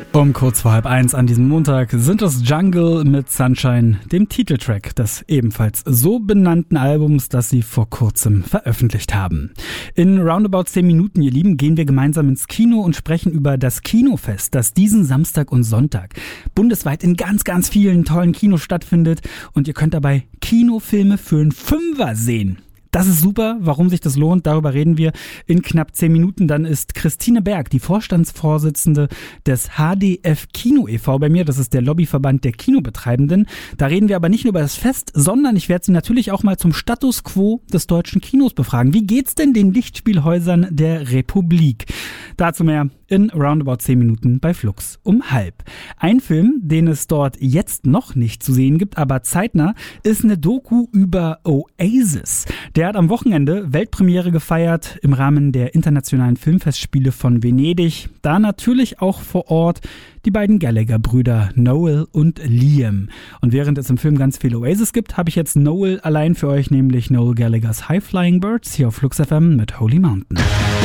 Um kurz vor 12:30 an diesem Montag sind es Jungle mit Sunshine, dem Titeltrack des ebenfalls so benannten Albums, das sie vor kurzem veröffentlicht haben. In roundabout 10 Minuten, ihr Lieben, gehen wir gemeinsam ins Kino und sprechen über das Kinofest, das diesen Samstag und Sonntag bundesweit in ganz, ganz vielen tollen Kinos stattfindet. Und ihr könnt dabei Kinofilme für einen Fünfer sehen. Das ist super, warum sich das lohnt, darüber reden wir in knapp 10 Minuten. Dann ist Christine Berg, die Vorstandsvorsitzende des HDF Kino e.V. bei mir. Das ist der Lobbyverband der Kinobetreibenden. Da reden wir aber nicht nur über das Fest, sondern ich werde sie natürlich auch mal zum Status quo des deutschen Kinos befragen. Wie geht's denn den Lichtspielhäusern der Republik? Dazu mehr in roundabout 10 Minuten bei Flux um 12:30. Ein Film, den es dort jetzt noch nicht zu sehen gibt, aber zeitnah, ist eine Doku über Oasis. Der hat am Wochenende Weltpremiere gefeiert im Rahmen der internationalen Filmfestspiele von Venedig. Da natürlich auch vor Ort die beiden Gallagher-Brüder Noel und Liam. Und während es im Film ganz viel Oasis gibt, habe ich jetzt Noel allein für euch, nämlich Noel Gallaghers High Flying Birds hier auf Flux FM mit Holy Mountain.